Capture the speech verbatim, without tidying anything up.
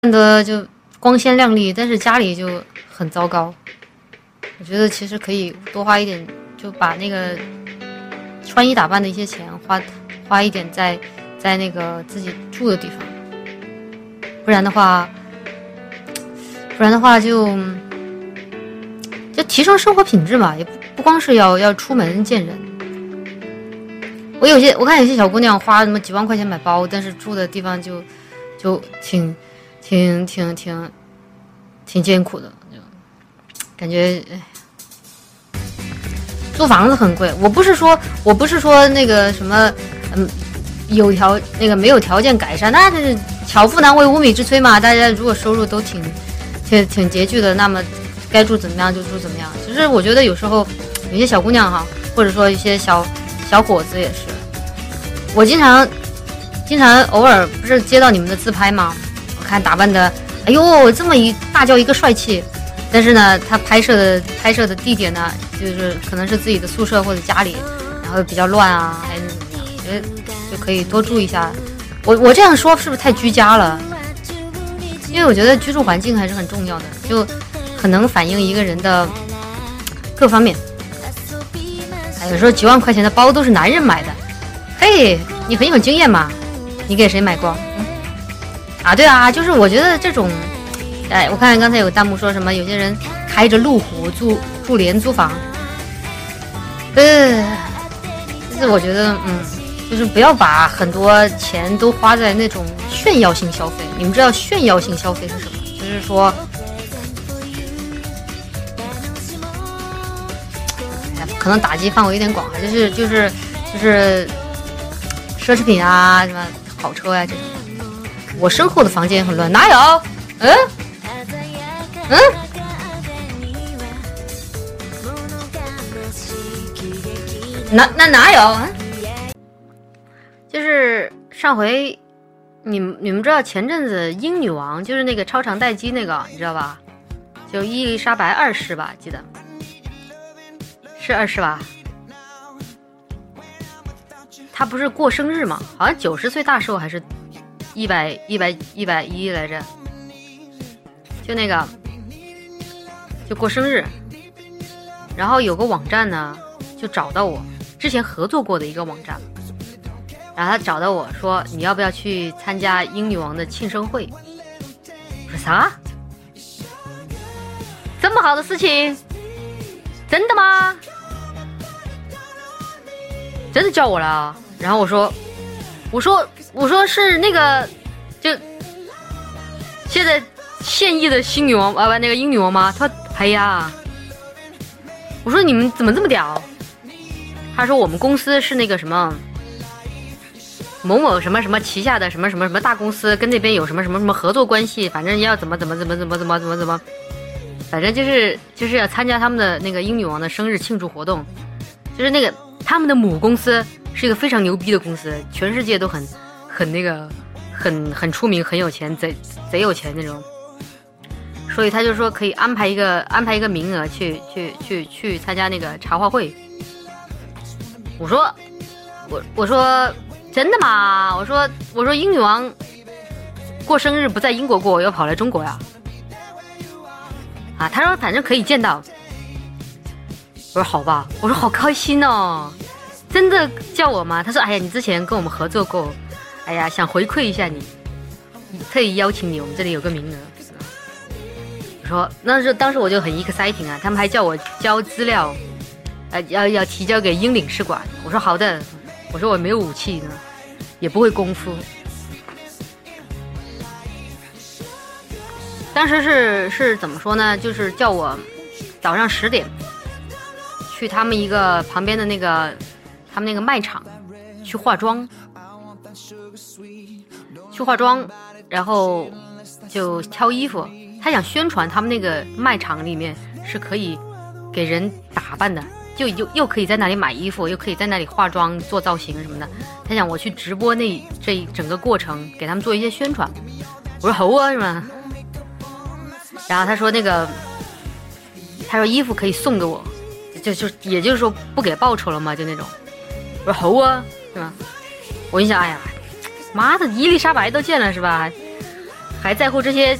的就光鲜亮丽，但是家里就很糟糕。我觉得其实可以多花一点，就把那个穿衣打扮的一些钱花花一点在在那个自己住的地方，不然的话，不然的话就就提升生活品质嘛，也不不光是要要出门见人。我有些我看有些小姑娘花什么几万块钱买包，但是住的地方就就挺挺挺挺挺艰苦的，就感觉哎。租房子很贵，我不是说我不是说那个什么，嗯，有条那个没有条件改善，那就是巧妇难为无米之炊嘛。大家如果收入都挺挺挺拮据的，那么该住怎么样就住怎么样。其实我觉得有时候有些小姑娘哈，或者说一些小小伙子也是，我经常经常偶尔不是接到你们的自拍吗？我看打扮的，哎呦，这么一大叫一个帅气。但是呢，他拍摄的拍摄的地点呢，就是可能是自己的宿舍或者家里，然后比较乱啊，还是怎么样？我觉得就可以多注意一下。我我这样说是不是太居家了？因为我觉得居住环境还是很重要的，就很能反映一个人的各方面。哎，有时候几万块钱的包都是男人买的，嘿，你很有经验嘛？你给谁买过？嗯、啊，对啊，就是我觉得这种。哎，我看刚才有个弹幕说什么，有些人开着路虎住住廉租房，呃，就是我觉得，嗯，就是不要把很多钱都花在那种炫耀性消费。你们知道炫耀性消费是什么？就是说，哎，可能打击范围有点广哈，就是就是就是奢侈品啊，什么跑车呀、啊、这种。我身后的房间很乱，哪有？嗯。嗯，哪那哪有？就是上回，你们你们知道前阵子英女王就是那个超长待机那个，你知道吧？就伊丽莎白二世吧，记得是二世吧？她不是过生日吗？好像九十岁大寿还是一百一百一百一来着？就那个。就过生日，然后有个网站呢，就找到我之前合作过的一个网站，然后他找到我说你要不要去参加英女王的庆生会？我说啥？这么好的事情，真的吗？真的叫我了？然后我说，我说我说是那个，就现在现役的新女王啊，不那个英女王吗？他说。哎呀，我说你们怎么这么屌？他说我们公司是那个什么某某什么什么旗下的什么什么什么大公司，跟那边有什么什么什么合作关系，反正要怎么怎么怎么怎么怎么怎么怎么，反正就是就是要参加他们的那个英女王的生日庆祝活动，就是那个他们的母公司是一个非常牛逼的公司，全世界都很很那个很很出名，很有钱，贼贼有钱那种。所以他就说可以安排一个安排一个名额去去去去参加那个茶话会。我说我我说真的吗？我说我说英女王过生日不在英国过，要跑来中国呀？啊，他说反正可以见到。我说好吧，我说好开心哦，真的叫我吗？他说哎呀，你之前跟我们合作过，哎呀，想回馈一下你，特意邀请你，我们这里有个名额。说那是当时我就很 exciting 啊，他们还叫我交资料，呃，要要提交给英领事馆。我说好的，我说我没有武器呢，也不会功夫。当时是是怎么说呢？就是叫我早上十点去他们一个旁边的那个他们那个卖场去化妆，去化妆，然后就挑衣服。他想宣传他们那个卖场里面是可以给人打扮的，就又又可以在那里买衣服，又可以在那里化妆做造型什么的。他想我去直播那这整个过程，给他们做一些宣传。我说好啊，是吧？然后他说那个，他说衣服可以送给我，就就也就是说不给报酬了嘛，就那种。我说好啊，是吧？我一想，哎呀，妈的，伊丽莎白都见了是吧？ 还在乎这些